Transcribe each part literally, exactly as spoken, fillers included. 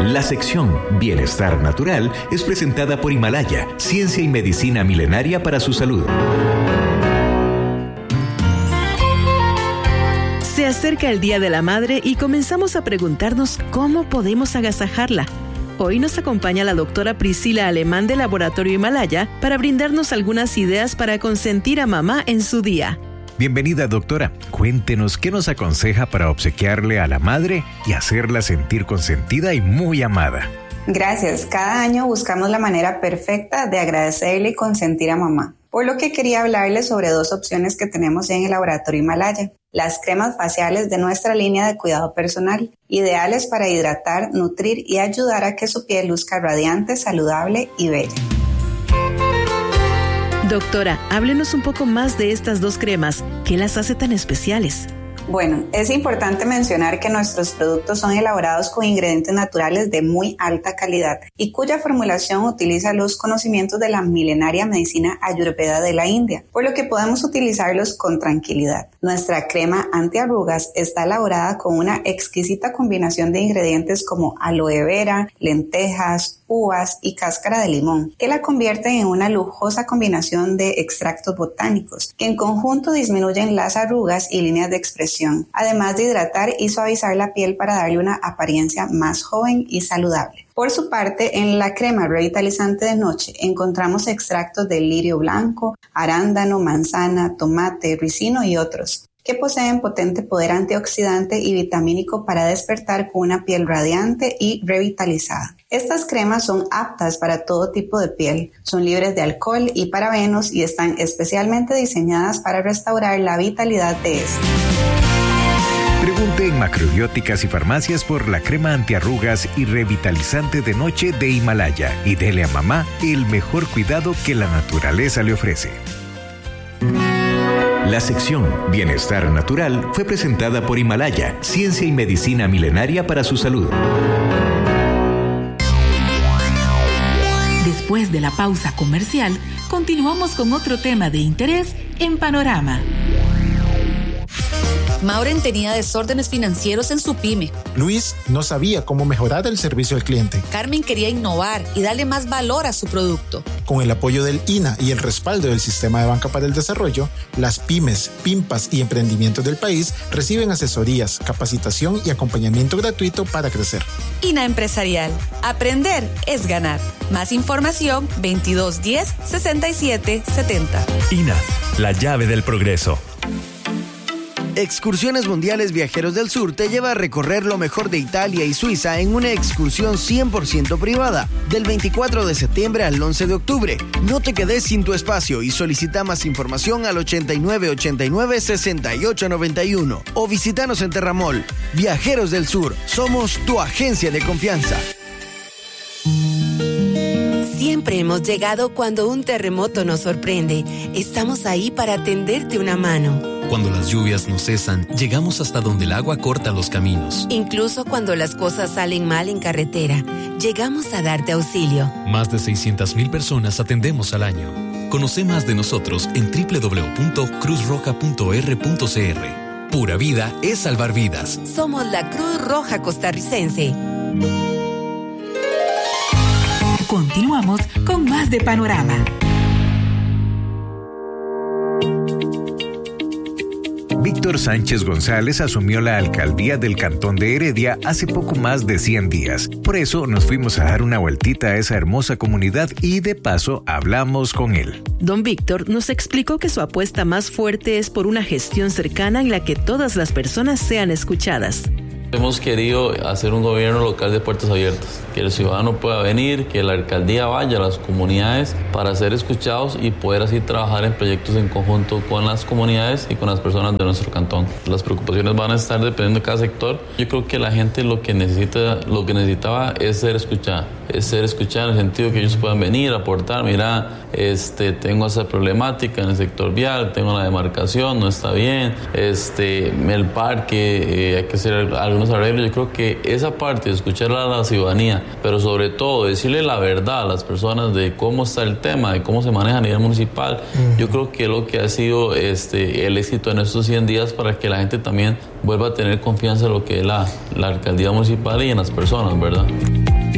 La sección Bienestar Natural es presentada por Himalaya, ciencia y medicina milenaria para su salud. Se acerca el Día de la Madre y comenzamos a preguntarnos cómo podemos agasajarla. Hoy nos acompaña la doctora Priscila Alemán del Laboratorio Himalaya para brindarnos algunas ideas para consentir a mamá en su día. Bienvenida, doctora. Cuéntenos qué nos aconseja para obsequiarle a la madre y hacerla sentir consentida y muy amada. Gracias. Cada año buscamos la manera perfecta de agradecerle y consentir a mamá. Por lo que quería hablarles sobre dos opciones que tenemos en el Laboratorio Himalaya. Las cremas faciales de nuestra línea de cuidado personal, ideales para hidratar, nutrir y ayudar a que su piel luzca radiante, saludable y bella. Doctora, háblenos un poco más de estas dos cremas. ¿Qué las hace tan especiales? Bueno, es importante mencionar que nuestros productos son elaborados con ingredientes naturales de muy alta calidad y cuya formulación utiliza los conocimientos de la milenaria medicina ayurveda de la India, por lo que podemos utilizarlos con tranquilidad. Nuestra crema antiarrugas está elaborada con una exquisita combinación de ingredientes como aloe vera, lentejas, uvas y cáscara de limón, que la convierten en una lujosa combinación de extractos botánicos, que en conjunto disminuyen las arrugas y líneas de expresión, además de hidratar y suavizar la piel para darle una apariencia más joven y saludable. Por su parte, en la crema revitalizante de noche encontramos extractos de lirio blanco, arándano, manzana, tomate, ricino y otros, que poseen potente poder antioxidante y vitamínico para despertar con una piel radiante y revitalizada. Estas cremas son aptas para todo tipo de piel, son libres de alcohol y parabenos y están especialmente diseñadas para restaurar la vitalidad de esta. Pregunte en Macrobióticas y Farmacias por la crema antiarrugas y revitalizante de noche de Himalaya y dele a mamá el mejor cuidado que la naturaleza le ofrece. La sección Bienestar Natural fue presentada por Himalaya, ciencia y medicina milenaria para su salud. Después de la pausa comercial, continuamos con otro tema de interés en Panorama. Maureen tenía desórdenes financieros en su pyme. Luis no sabía cómo mejorar el servicio al cliente. Carmen quería innovar y darle más valor a su producto. Con el apoyo del I N A y el respaldo del Sistema de Banca para el Desarrollo, las pymes, pimpas y emprendimientos del país reciben asesorías, capacitación y acompañamiento gratuito para crecer. I N A Empresarial. Aprender es ganar. Más información veintidós diez sesenta y siete setenta. I N A, la llave del progreso. Excursiones Mundiales Viajeros del Sur te lleva a recorrer lo mejor de Italia y Suiza en una excursión cien por ciento privada, del veinticuatro de septiembre al once de octubre. No te quedes sin tu espacio y solicita más información al ochenta y nueve ochenta y nueve sesenta y ocho noventa y uno o visítanos en Terramol. Viajeros del Sur, somos tu agencia de confianza. Siempre hemos llegado cuando un terremoto nos sorprende. Estamos ahí para tenderte una mano. Cuando las lluvias no cesan, llegamos hasta donde el agua corta los caminos. Incluso cuando las cosas salen mal en carretera, llegamos a darte auxilio. Más de seiscientas mil personas atendemos al año. Conoce más de nosotros en doble u doble u doble u punto cruz roja punto erre punto ce erre. Pura vida es salvar vidas. Somos la Cruz Roja Costarricense. Continuamos con más de Panorama. Víctor Sánchez González asumió la alcaldía del Cantón de Heredia hace poco más de cien días. Por eso nos fuimos a dar una vueltita a esa hermosa comunidad y de paso hablamos con él. Don Víctor nos explicó que su apuesta más fuerte es por una gestión cercana en la que todas las personas sean escuchadas. Hemos querido hacer un gobierno local de puertas abiertas, que el ciudadano pueda venir, que la alcaldía vaya a las comunidades para ser escuchados y poder así trabajar en proyectos en conjunto con las comunidades y con las personas de nuestro cantón. Las preocupaciones van a estar dependiendo de cada sector. Yo creo que la gente lo que necesita, lo que necesitaba es ser escuchada, es ser escuchada en el sentido que ellos puedan venir, aportar, mira, este, tengo esa problemática en el sector vial, tengo la demarcación, no está bien, este, el parque, eh, hay que hacer algo arreglos. Yo creo que esa parte de escuchar a la ciudadanía, pero sobre todo decirle la verdad a las personas de cómo está el tema, de cómo se maneja a nivel municipal, uh-huh. Yo creo que lo que ha sido este, el éxito en estos cien días para que la gente también vuelva a tener confianza en lo que es la, la alcaldía municipal y en las personas, ¿verdad?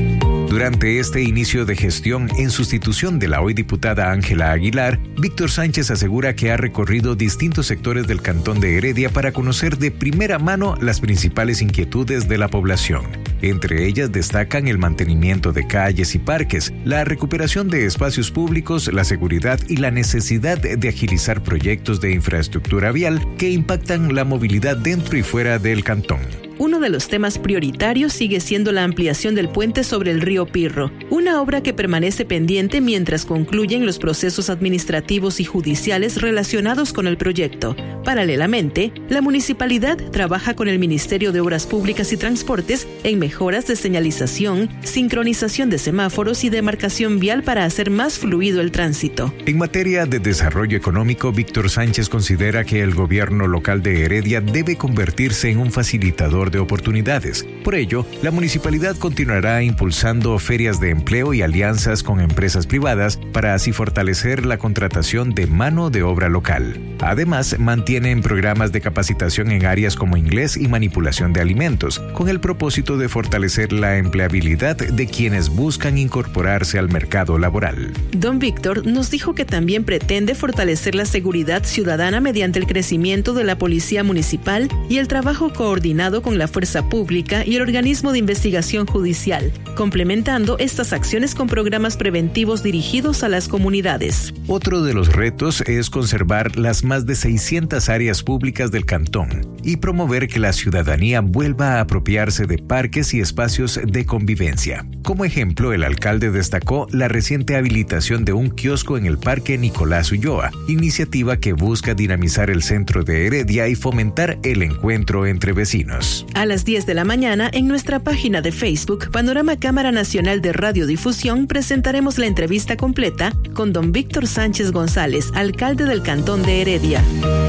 Durante este inicio de gestión en sustitución de la hoy diputada Ángela Aguilar, Víctor Sánchez asegura que ha recorrido distintos sectores del cantón de Heredia para conocer de primera mano las principales inquietudes de la población. Entre ellas destacan el mantenimiento de calles y parques, la recuperación de espacios públicos, la seguridad y la necesidad de agilizar proyectos de infraestructura vial que impactan la movilidad dentro y fuera del cantón. Uno de los temas prioritarios sigue siendo la ampliación del puente sobre el río Pirro, una obra que permanece pendiente mientras concluyen los procesos administrativos y judiciales relacionados con el proyecto. Paralelamente, la municipalidad trabaja con el Ministerio de Obras Públicas y Transportes en mejoras de señalización, sincronización de semáforos y demarcación vial para hacer más fluido el tránsito. En materia de desarrollo económico, Víctor Sánchez considera que el gobierno local de Heredia debe convertirse en un facilitador de oportunidades. Por ello, la municipalidad continuará impulsando ferias de empleo y alianzas con empresas privadas para así fortalecer la contratación de mano de obra local. Además, mantienen programas de capacitación en áreas como inglés y manipulación de alimentos, con el propósito de fortalecer la empleabilidad de quienes buscan incorporarse al mercado laboral. Don Víctor nos dijo que también pretende fortalecer la seguridad ciudadana mediante el crecimiento de la policía municipal y el trabajo coordinado con la fuerza pública y el organismo de investigación judicial, complementando estas acciones con programas preventivos dirigidos a las comunidades. Otro de los retos es conservar las más de seiscientas áreas públicas del cantón y promover que la ciudadanía vuelva a apropiarse de parques y espacios de convivencia. Como ejemplo, el alcalde destacó la reciente habilitación de un kiosco en el Parque Nicolás Ulloa, iniciativa que busca dinamizar el centro de Heredia y fomentar el encuentro entre vecinos. A las diez de la mañana, en nuestra página de Facebook, Panorama Cámara Nacional de Radiodifusión, presentaremos la entrevista completa con don Víctor Sánchez González, alcalde del cantón de Heredia.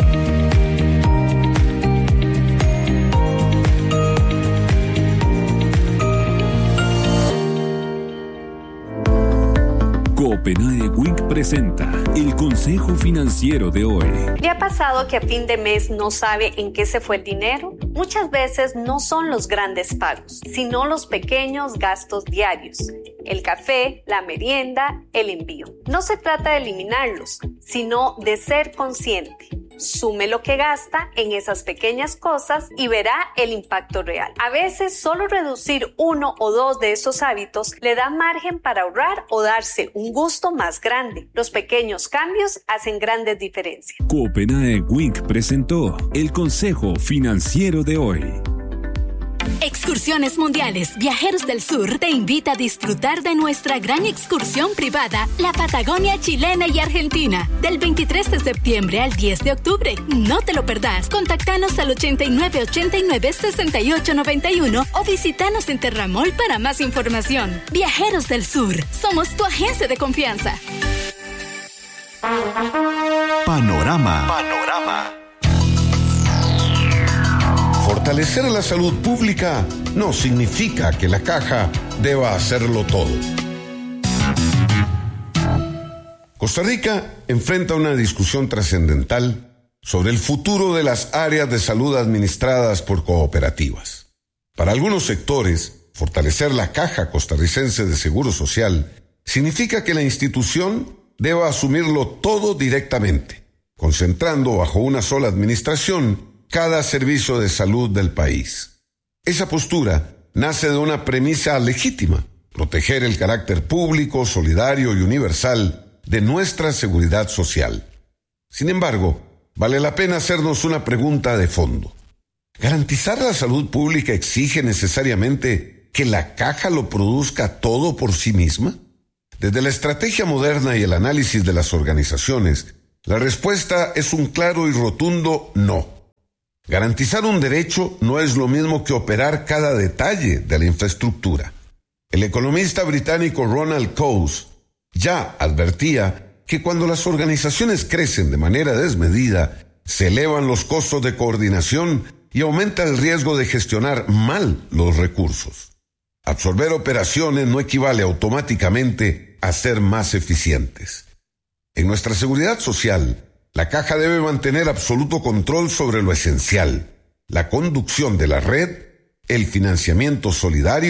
Copenae Week presenta el consejo financiero de hoy. ¿Le ha pasado que a fin de mes no sabe en qué se fue el dinero? Muchas veces no son los grandes pagos, sino los pequeños gastos diarios. El café, la merienda, el envío. No se trata de eliminarlos, sino de ser consciente. Sume lo que gasta en esas pequeñas cosas y verá el impacto real. A veces solo reducir uno o dos de esos hábitos le da margen para ahorrar o darse un gusto más grande. Los pequeños cambios hacen grandes diferencias. Copenae Week presentó el consejo financiero de hoy. Excursiones Mundiales Viajeros del Sur te invita a disfrutar de nuestra gran excursión privada, la Patagonia chilena y argentina, del veintitrés de septiembre al diez de octubre. No te lo perdás. Contactanos al ochenta y nueve ochenta y nueve sesenta y ocho noventa y uno o visitanos en Terramol para más información. Viajeros del Sur, somos tu agencia de confianza. Panorama. Panorama. Fortalecer la salud pública no significa que la caja deba hacerlo todo. Costa Rica enfrenta una discusión trascendental sobre el futuro de las áreas de salud administradas por cooperativas. Para algunos sectores, fortalecer la Caja Costarricense de Seguro Social significa que la institución deba asumirlo todo directamente, concentrando bajo una sola administración cada servicio de salud del país. Esa postura nace de una premisa legítima: proteger el carácter público, solidario y universal de nuestra seguridad social. Sin embargo, vale la pena hacernos una pregunta de fondo. ¿Garantizar la salud pública exige necesariamente que la caja lo produzca todo por sí misma? Desde la estrategia moderna y el análisis de las organizaciones, la respuesta es un claro y rotundo no. Garantizar un derecho no es lo mismo que operar cada detalle de la infraestructura. El economista británico Ronald Coase ya advertía que cuando las organizaciones crecen de manera desmedida, se elevan los costos de coordinación y aumenta el riesgo de gestionar mal los recursos. Absorber operaciones no equivale automáticamente a ser más eficientes. En nuestra seguridad social, la Caja debe mantener absoluto control sobre lo esencial: la conducción de la red, el financiamiento solidario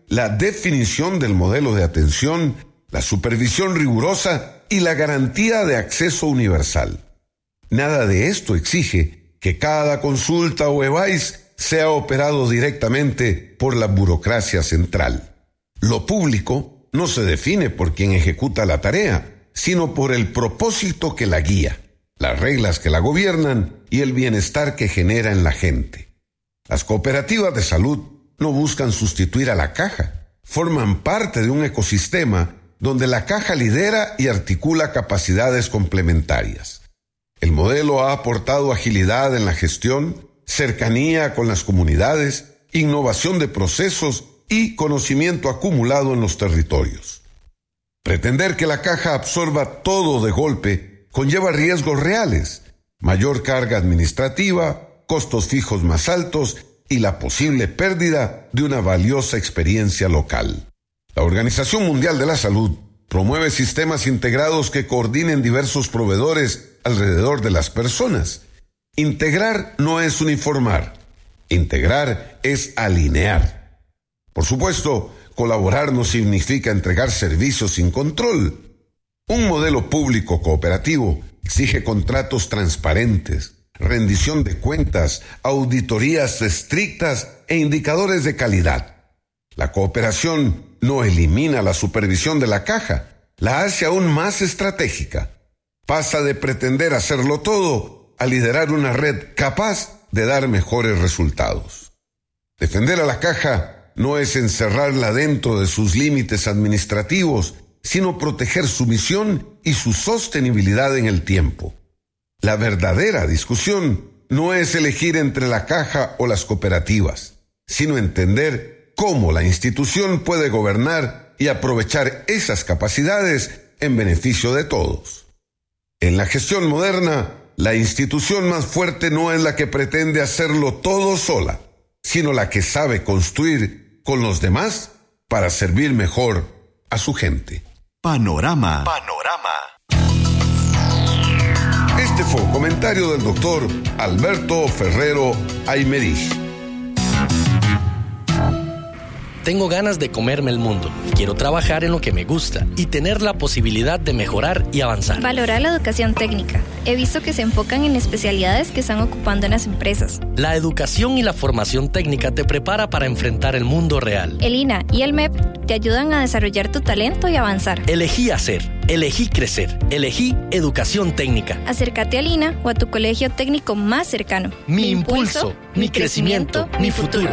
la definición del modelo de atención, la supervisión rigurosa y la garantía de acceso universal. Nada de esto exige que cada consulta o E V A I S sea operado directamente por la burocracia central. Lo público no se define por quien ejecuta la tarea, sino por el propósito que la guía, las reglas que la gobiernan y el bienestar que genera en la gente. Las cooperativas de salud no buscan sustituir a la caja, forman parte de un ecosistema donde la caja lidera y articula capacidades complementarias. El modelo ha aportado agilidad en la gestión, cercanía con las comunidades, innovación de procesos y conocimiento acumulado en los territorios. Pretender que la caja absorba todo de golpe conlleva riesgos reales, mayor carga administrativa, costos fijos más altos y la posible pérdida de una valiosa experiencia local. La Organización Mundial de la Salud promueve sistemas integrados que coordinen diversos proveedores alrededor de las personas. Integrar no es uniformar, integrar es alinear. Por supuesto, colaborar no significa entregar servicios sin control. Un modelo público cooperativo exige contratos transparentes, rendición de cuentas, auditorías estrictas e indicadores de calidad. La cooperación no elimina la supervisión de la caja, la hace aún más estratégica. Pasa de pretender hacerlo todo a liderar una red capaz de dar mejores resultados. Defender a la caja no es encerrarla dentro de sus límites administrativos, sino proteger su misión y su sostenibilidad en el tiempo. La verdadera discusión no es elegir entre la caja o las cooperativas, sino entender cómo la institución puede gobernar y aprovechar esas capacidades en beneficio de todos. En la gestión moderna, la institución más fuerte no es la que pretende hacerlo todo sola, sino la que sabe construir con los demás para servir mejor a su gente. Panorama. Panorama. Este fue un comentario del doctor Alberto Ferrero Aymerich. Tengo ganas de comerme el mundo. Quiero trabajar en lo que me gusta y tener la posibilidad de mejorar y avanzar. Valora la educación técnica. He visto que se enfocan en especialidades que están ocupando en las empresas. La educación y la formación técnica te prepara para enfrentar el mundo real. El I N A y el M E P te ayudan a desarrollar tu talento y avanzar. Elegí hacer, elegí crecer, elegí educación técnica. Acércate al I N A o a tu colegio técnico más cercano. Mi, mi impulso, impulso, mi crecimiento, mi futuro.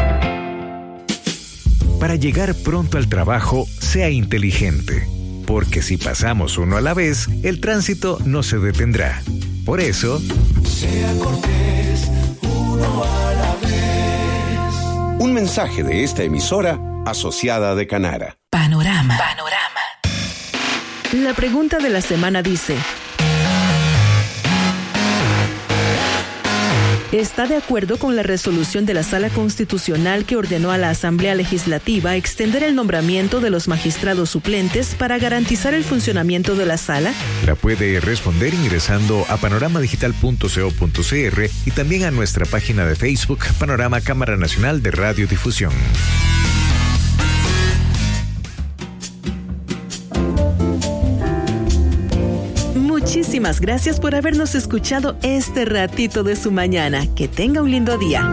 Para llegar pronto al trabajo, sea inteligente, porque si pasamos uno a la vez, el tránsito no se detendrá. Por eso, sea cortés, uno a la vez. Un mensaje de esta emisora asociada de Canara. Panorama. Panorama. La pregunta de la semana dice: ¿está de acuerdo con la resolución de la Sala Constitucional que ordenó a la Asamblea Legislativa extender el nombramiento de los magistrados suplentes para garantizar el funcionamiento de la Sala? La puede responder ingresando a panorama digital punto co punto cr y también a nuestra página de Facebook Panorama Cámara Nacional de Radiodifusión. Muchísimas gracias por habernos escuchado este ratito de su mañana. Que tenga un lindo día.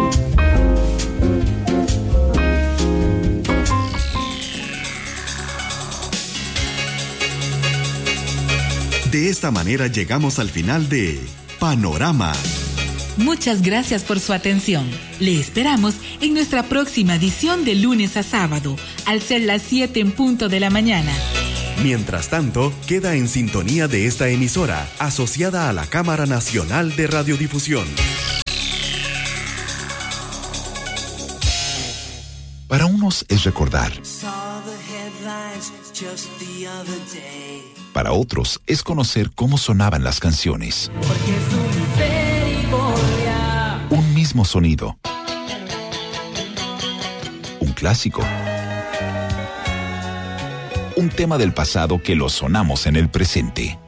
De esta manera llegamos al final de Panorama. Muchas gracias por su atención. Le esperamos en nuestra próxima edición de lunes a sábado, al ser las siete en punto de la mañana. Mientras tanto, queda en sintonía de esta emisora, asociada a la Cámara Nacional de Radiodifusión. Para unos es recordar. Para otros es conocer cómo sonaban las canciones. Un mismo sonido. Un clásico. Un tema del pasado que lo sonamos en el presente.